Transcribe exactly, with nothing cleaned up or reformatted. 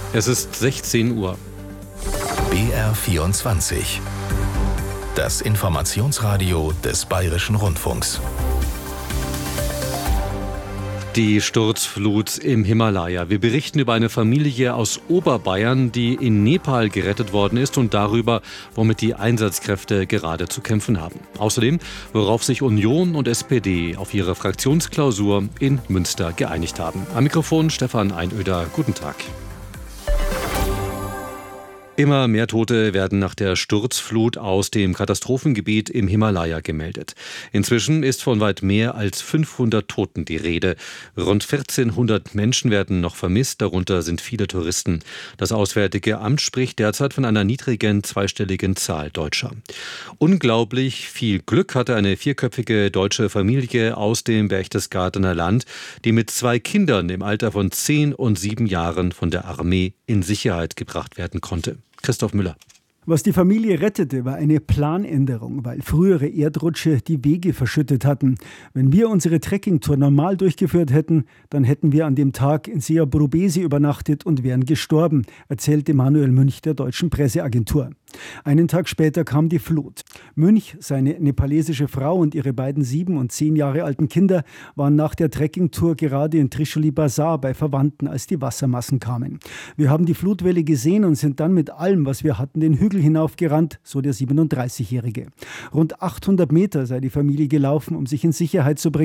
Es ist sechzehn Uhr. B R vierundzwanzig. Das Informationsradio des Bayerischen Rundfunks. Die Sturzflut im Himalaya. Wir berichten über eine Familie aus Oberbayern, die in Nepal gerettet worden ist und darüber, womit die Einsatzkräfte gerade zu kämpfen haben. Außerdem, worauf sich Union und S P D auf ihre Fraktionsklausur in Münster geeinigt haben. Am Mikrofon Stefan Einöder. Guten Tag. Immer mehr Tote werden nach der Sturzflut aus dem Katastrophengebiet im Himalaya gemeldet. Inzwischen ist von weit mehr als fünfhundert Toten die Rede. Rund vierzehnhundert Menschen werden noch vermisst, darunter sind viele Touristen. Das Auswärtige Amt spricht derzeit von einer niedrigen zweistelligen Zahl Deutscher. Unglaublich viel Glück hatte eine vierköpfige deutsche Familie aus dem Berchtesgadener Land, die mit zwei Kindern im Alter von zehn und sieben Jahren von der Armee in Sicherheit gebracht werden konnte. Christoph Müller. Was die Familie rettete, war eine Planänderung, weil frühere Erdrutsche die Wege verschüttet hatten. Wenn wir unsere Trekkingtour normal durchgeführt hätten, dann hätten wir an dem Tag in Seabrobesi übernachtet und wären gestorben, erzählte Manuel Münch der deutschen Presseagentur. Einen Tag später kam die Flut. Münch, seine nepalesische Frau und ihre beiden sieben und zehn Jahre alten Kinder waren nach der Trekkingtour gerade in Trishuli Bazar bei Verwandten, als die Wassermassen kamen. Wir haben die Flutwelle gesehen und sind dann mit allem, was wir hatten, den Hügel hinaufgerannt, so der siebenunddreißigjährige. Rund achthundert Meter sei die Familie gelaufen, um sich in Sicherheit zu bringen.